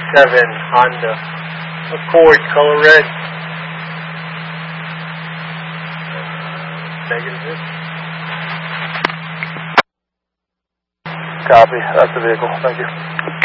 Honda Accord, color red. Negative hit. Copy. That's the vehicle. Thank you.